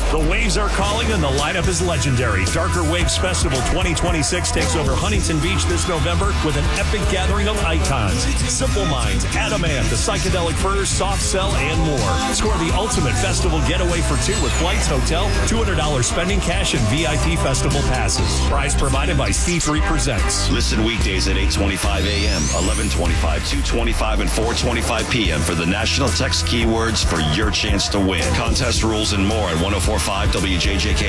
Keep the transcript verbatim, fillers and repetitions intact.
The Waves are calling and the lineup is legendary. Darker Waves Festival twenty twenty-six takes over Huntington Beach this November with an epic gathering of icons. Simple Minds, Adamant, The Psychedelic Furs, Soft Cell, and more. Score the ultimate festival getaway for two with flights, hotel, two hundred dollars spending cash, and V I P festival passes. Prize provided by C three Presents. Listen weekdays at eight twenty-five a.m., eleven twenty-five, two twenty-five, and four twenty-five p.m. for the national text keywords for your chance to win. Contest rules and more at ten forty-five W J J K